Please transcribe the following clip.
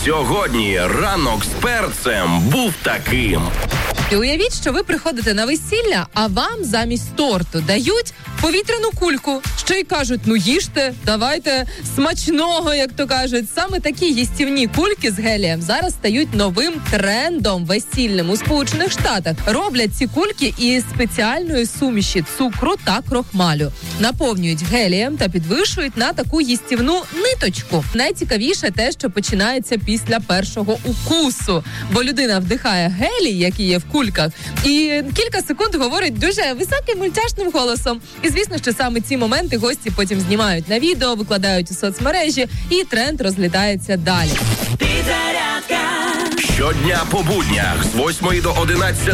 Сьогодні ранок з перцем був таким. І уявіть, що ви приходите на весілля, а вам замість торту дають повітряну кульку. Ще й кажуть, ну їжте, давайте смачного, як то кажуть. Саме такі їстівні кульки з гелієм зараз стають новим трендом весільним у Сполучених Штатах. Роблять ці кульки із спеціальної суміші цукру та крохмалю. Наповнюють гелієм та підвищують на таку їстівну ниточку. Найцікавіше те, що починається після першого укусу. Бо людина вдихає гелій, який є в кульках, і кілька секунд говорить дуже високим мультяшним голосом. І звісно, що саме ці моменти гості потім знімають на відео, викладають у соцмережі, і тренд розлітається далі. Щодня по буднях з 8 до 11